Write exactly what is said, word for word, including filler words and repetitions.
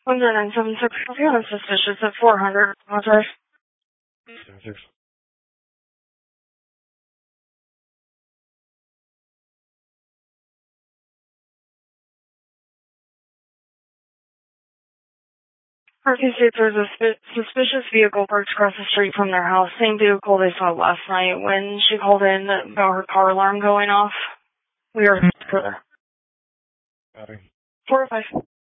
one zero nine seven six, okay, I'm suspicious at four hundred. Apologize. seven six. Parking States, there's a sp- suspicious vehicle parked across the street from their house. Same vehicle they saw last night when she called in about her car alarm going off. We are further. Got it. Four or five.